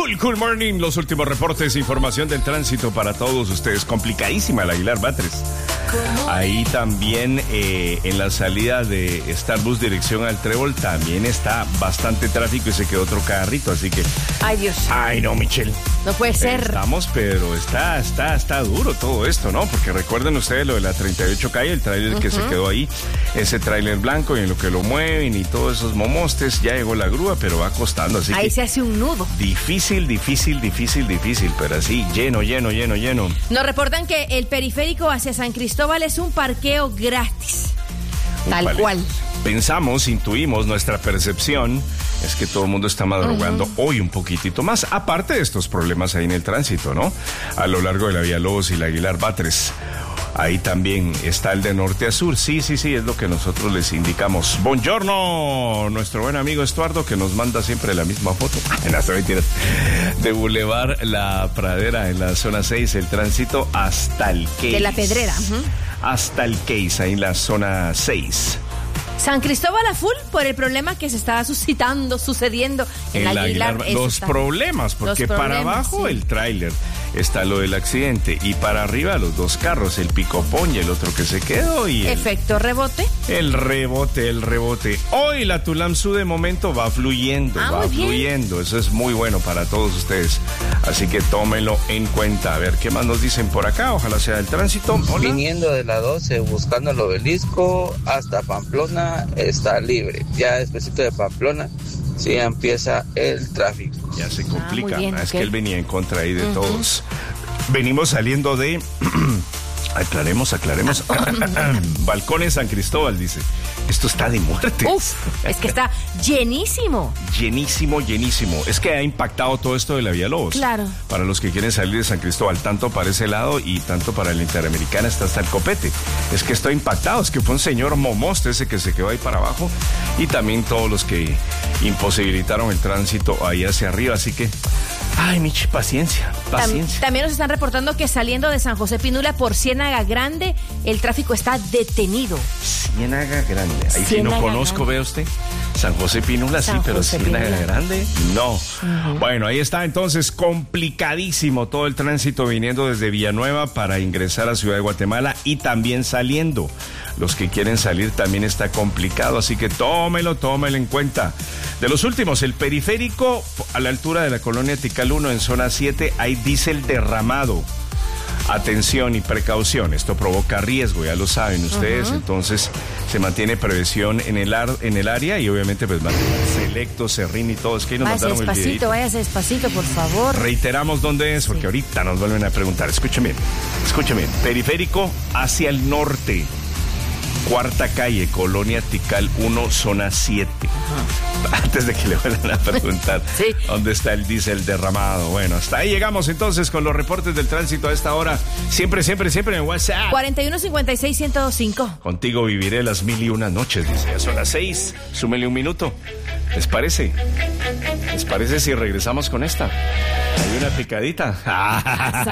Cool Morning. Los últimos reportes e información del tránsito para todos ustedes. Complicadísima el Aguilar Batres. Ahí también en la salida de Starbus dirección al Trébol también está bastante tráfico y se quedó otro carrito, así que... Ay, Dios. Ay, no, Michelle. No puede ser. Estamos, pero está duro todo esto, ¿no? Porque recuerden ustedes lo de la 38 calle, el tráiler que se quedó ahí, ese tráiler blanco y en lo que lo mueven y todos esos momostes, ya llegó la grúa, pero va costando, así ahí que... se hace un nudo. Difícil, pero así, lleno. Nos reportan que el periférico hacia San Cristóbal es un parqueo gratis. Tal cual. Pensamos, intuimos, nuestra percepción es que todo el mundo está madrugando hoy un poquitito más, aparte de estos problemas ahí en el tránsito, ¿no? A lo largo de la Vía Lobos y la Aguilar Batres. Ahí también está el de norte a sur. Sí, es lo que nosotros les indicamos. Buongiorno, nuestro buen amigo Estuardo, que nos manda siempre la misma foto. De Boulevard La Pradera, en la zona 6, el tránsito hasta el Case. De la Pedrera. Hasta el Case, ahí en la zona 6. San Cristóbal a full por el problema que se estaba sucediendo en la Aguilar. Los problemas, porque para abajo el tráiler está lo del accidente y para arriba los dos carros, el picopón y el otro que se quedó y efecto rebote. El rebote. Hoy la Tulamsu de momento va fluyendo, Eso es muy bueno para todos ustedes. Así que tómenlo en cuenta. A ver, ¿qué más nos dicen por acá? Ojalá sea el tránsito. Hola. Viniendo de la 12, buscando el Obelisco hasta Pamplona, está libre. Ya despuesito de Pamplona, sí empieza el tráfico. Ya se complica. Bien, es que él venía en contra ahí de todos. Venimos saliendo de... Aclaremos. Balcones San Cristóbal, dice. Esto está de muerte. Es que está llenísimo. Llenísimo. Es que ha impactado todo esto de la Vía Lobos. Claro. Para los que quieren salir de San Cristóbal, tanto para ese lado y tanto para la Interamericana está hasta el copete. Es que está impactado. Es que fue un señor momoste ese que se quedó ahí para abajo. Y también todos los que imposibilitaron el tránsito ahí hacia arriba. Así que... Ay, Michi, paciencia. También nos están reportando que saliendo de San José Pinula por Ciénaga Grande, el tráfico está detenido. Ciénaga Grande. Ahí sí no conozco, ¿ve usted? San José Pinula, sí, pero Ciénaga Grande, no. Bueno, ahí está entonces, complicadísimo todo el tránsito viniendo desde Villanueva para ingresar a Ciudad de Guatemala y también saliendo. Los que quieren salir también está complicado, así que tómelo en cuenta. De los últimos, el periférico a la altura de la colonia Tikal 1 en zona 7 hay diésel derramado. Atención y precaución, esto provoca riesgo, ya lo saben ustedes, entonces se mantiene prevención en el área y obviamente pues mantener Selecto, Serrín y todo. Es que ahí nos mandaron el videito. Váyase despacito, por favor. Reiteramos dónde es, porque ahorita nos vuelven a preguntar. Escuchen bien, periférico hacia el norte. Cuarta calle, Colonia Tikal 1, zona 7. Antes de que le vuelvan a preguntar dónde está el diésel derramado. Bueno, hasta ahí llegamos entonces con los reportes del tránsito a esta hora. Siempre en WhatsApp. 4156-1025. Contigo viviré las 1001 noches, dice. Ya son las 6. Súmele un minuto. ¿Les parece? ¿Les parece si regresamos con esta? Hay una picadita.